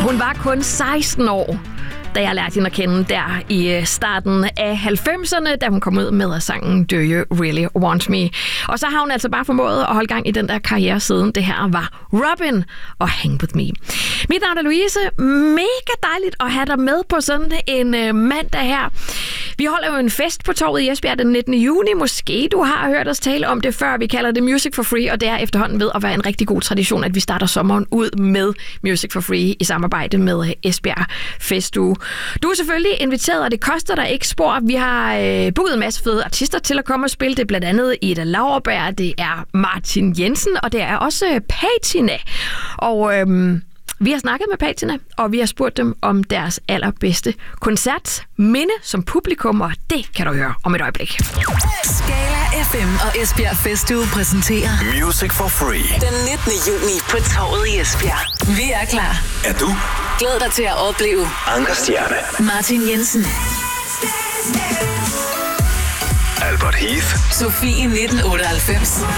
Hun var kun 16 år, da jeg lærte hende at kende der i starten af 90'erne, da hun kom ud med sangen Do You Really Want Me. Og så har hun altså bare formået at holde gang i den der karriere siden. Det her var Robin og Hang With Me. Mit navn er Louise. Mega dejligt at have dig med på sådan en mandag her. Vi holder jo en fest på torvet i Esbjerg den 19. juni. Måske du har hørt os tale om det før. Vi kalder det Music for Free, og det er efterhånden ved at være en rigtig god tradition, at vi starter sommeren ud med Music for Free i samarbejde med Esbjerg Festuge. Du er selvfølgelig inviteret, og det koster dig ikke spor. Vi har booket en masse fede artister til at komme og spille. Det er blandt andet Ida Lauerberg, det er Martin Jensen, og det er også Patina. Og vi har snakket med Patina, og vi har spurgt dem om deres allerbedste koncertminde som publikum, og det kan du høre om et øjeblik. Skala FM og Esbjerg Festuge præsenterer Music for Free den 19. juni på torvet i Esbjerg. Vi er klar. Er du? Glæd dig til at opleve Anker Stjerne, Martin Jensen, Albert Heath, Sofie 1998